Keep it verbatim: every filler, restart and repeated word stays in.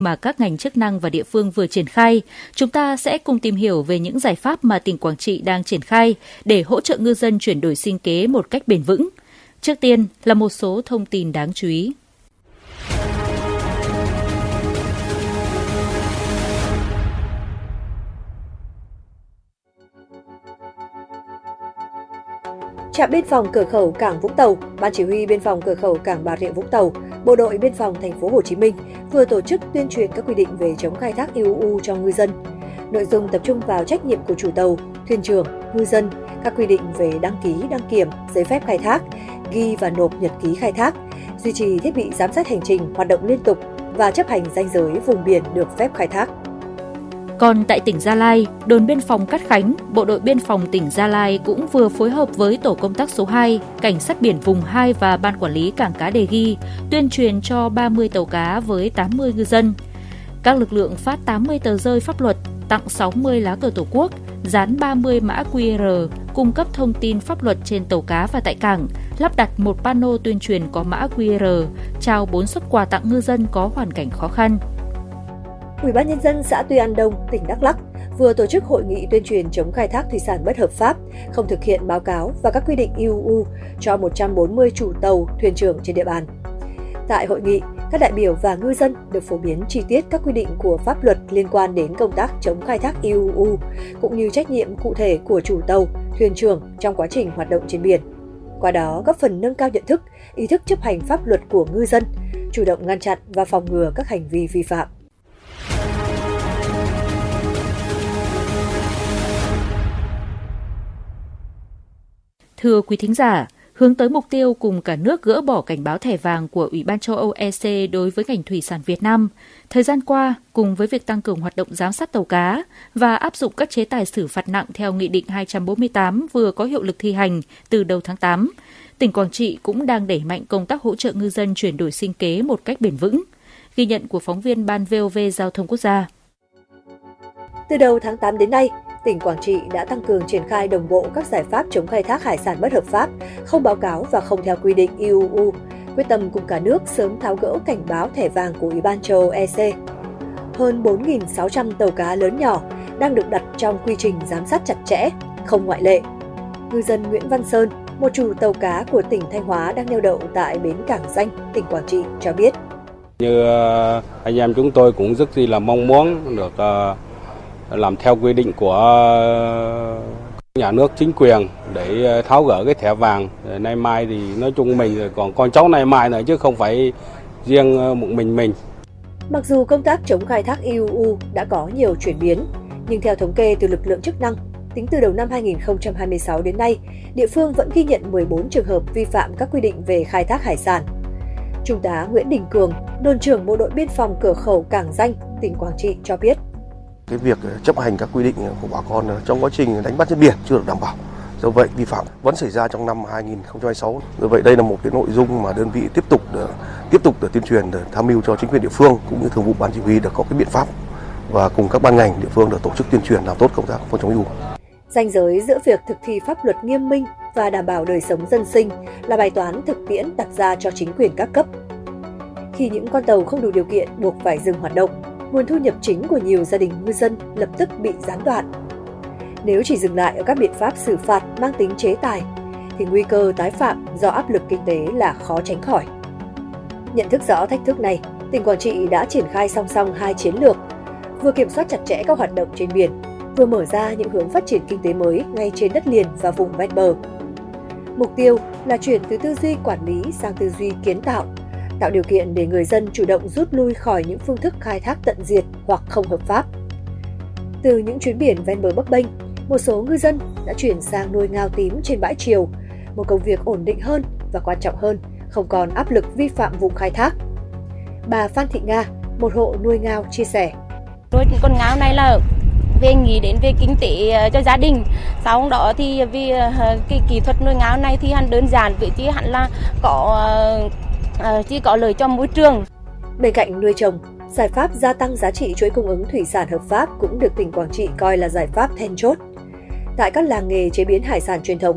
mà các ngành chức năng và địa phương vừa triển khai. Chúng ta sẽ cùng tìm hiểu về những giải pháp mà tỉnh Quảng Trị đang triển khai để hỗ trợ ngư dân chuyển đổi sinh kế một cách bền vững. Trước tiên là một số thông tin đáng chú ý. Trạm biên phòng cửa khẩu cảng Vũng Tàu, Ban chỉ huy biên phòng cửa khẩu cảng Bà Rịa Vũng Tàu, Bộ đội biên phòng thành phố Hồ Chí Minh vừa tổ chức tuyên truyền các quy định về chống khai thác i u u cho ngư dân. Nội dung tập trung vào trách nhiệm của chủ tàu, thuyền trưởng, ngư dân, các quy định về đăng ký, đăng kiểm, giấy phép khai thác, ghi và nộp nhật ký khai thác, duy trì thiết bị giám sát hành trình hoạt động liên tục và chấp hành ranh giới vùng biển được phép khai thác. Còn tại tỉnh Gia Lai, đồn biên phòng Cát Khánh, Bộ đội biên phòng tỉnh Gia Lai cũng vừa phối hợp với tổ công tác số hai, Cảnh sát biển vùng hai và Ban quản lý cảng cá Đề Ghi tuyên truyền cho ba mươi tàu cá với tám mươi ngư dân. Các lực lượng phát tám mươi tờ rơi pháp luật, tặng sáu mươi lá cờ Tổ quốc, dán ba mươi mã quy rờ, cung cấp thông tin pháp luật trên tàu cá và tại cảng, lắp đặt một pano tuyên truyền có mã quy rờ, trao bốn suất quà tặng ngư dân có hoàn cảnh khó khăn. Ủy ban nhân dân xã Tuy An Đông, tỉnh Đắk Lắk vừa tổ chức hội nghị tuyên truyền chống khai thác thủy sản bất hợp pháp, không thực hiện báo cáo và các quy định i u u cho một trăm bốn mươi chủ tàu, thuyền trưởng trên địa bàn. Tại hội nghị, các đại biểu và ngư dân được phổ biến chi tiết các quy định của pháp luật liên quan đến công tác chống khai thác i u u, cũng như trách nhiệm cụ thể của chủ tàu, thuyền trưởng trong quá trình hoạt động trên biển. Qua đó, góp phần nâng cao nhận thức, ý thức chấp hành pháp luật của ngư dân, chủ động ngăn chặn và phòng ngừa các hành vi vi phạm. Thưa quý thính giả, hướng tới mục tiêu cùng cả nước gỡ bỏ cảnh báo thẻ vàng của Ủy ban châu Âu E C đối với ngành thủy sản Việt Nam, thời gian qua, cùng với việc tăng cường hoạt động giám sát tàu cá và áp dụng các chế tài xử phạt nặng theo Nghị định hai trăm bốn mươi tám vừa có hiệu lực thi hành từ đầu tháng tám, tỉnh Quảng Trị cũng đang đẩy mạnh công tác hỗ trợ ngư dân chuyển đổi sinh kế một cách bền vững. Ghi nhận của phóng viên Ban vê o vê Giao thông Quốc gia. Từ đầu tháng tám đến nay, tỉnh Quảng Trị đã tăng cường triển khai đồng bộ các giải pháp chống khai thác hải sản bất hợp pháp, không báo cáo và không theo quy định i u u, quyết tâm cùng cả nước sớm tháo gỡ cảnh báo thẻ vàng của Ủy ban châu Âu E C. Hơn bốn nghìn sáu trăm tàu cá lớn nhỏ đang được đặt trong quy trình giám sát chặt chẽ, không ngoại lệ. Ngư dân Nguyễn Văn Sơn, một chủ tàu cá của tỉnh Thanh Hóa đang neo đậu tại bến Cảng Danh, tỉnh Quảng Trị cho biết. Như anh em chúng tôi cũng rất là mong muốn được làm theo quy định của nhà nước, chính quyền để tháo gỡ cái thẻ vàng. Nay mai thì nói chung mình còn con cháu nay mai nữa chứ không phải riêng một mình mình. Mặc dù công tác chống khai thác i u u đã có nhiều chuyển biến, nhưng theo thống kê từ lực lượng chức năng, tính từ đầu năm hai nghìn không trăm hai mươi sáu đến nay, địa phương vẫn ghi nhận mười bốn trường hợp vi phạm các quy định về khai thác hải sản. Trung tá Nguyễn Đình Cường, đồn trưởng Bộ đội biên phòng cửa khẩu Cảng Danh, tỉnh Quảng Trị cho biết. Cái việc chấp hành các quy định của bà con trong quá trình đánh bắt trên biển chưa được đảm bảo. Do vậy vi phạm vẫn xảy ra trong năm hai nghìn không trăm hai mươi sáu. Do vậy đây là một cái nội dung mà đơn vị tiếp tục để, tiếp tục để tuyên truyền để tham mưu cho chính quyền địa phương cũng như thường vụ ban chỉ huy được có cái biện pháp và cùng các ban ngành địa phương để tổ chức tuyên truyền làm tốt công tác phòng chống i u u. Ranh giới giữa việc thực thi pháp luật nghiêm minh và đảm bảo đời sống dân sinh là bài toán thực tiễn đặt ra cho chính quyền các cấp. Khi những con tàu không đủ điều kiện buộc phải dừng hoạt động, nguồn thu nhập chính của nhiều gia đình ngư dân lập tức bị gián đoạn. Nếu chỉ dừng lại ở các biện pháp xử phạt mang tính chế tài, thì nguy cơ tái phạm do áp lực kinh tế là khó tránh khỏi. Nhận thức rõ thách thức này, tỉnh Quảng Trị đã triển khai song song hai chiến lược, vừa kiểm soát chặt chẽ các hoạt động trên biển, vừa mở ra những hướng phát triển kinh tế mới ngay trên đất liền và vùng ven bờ. Mục tiêu là chuyển từ tư duy quản lý sang tư duy kiến tạo, tạo điều kiện để người dân chủ động rút lui khỏi những phương thức khai thác tận diệt hoặc không hợp pháp. Từ những chuyến biển ven bờ bấp bênh, một số ngư dân đã chuyển sang nuôi ngao tím trên bãi triều, một công việc ổn định hơn và quan trọng hơn, không còn áp lực vi phạm vùng khai thác. Bà Phan Thị Nga, một hộ nuôi ngao chia sẻ. Nuôi con ngao này là về nghĩ đến về kinh tế cho gia đình. Sau đó thì vì cái kỹ thuật nuôi ngao này thì hắn đơn giản, vì chỉ hẳn là có chỉ có lợi cho môi trường. Bên cạnh nuôi trồng, giải pháp gia tăng giá trị chuỗi cung ứng thủy sản hợp pháp cũng được tỉnh Quảng Trị coi là giải pháp then chốt. Tại các làng nghề chế biến hải sản truyền thống,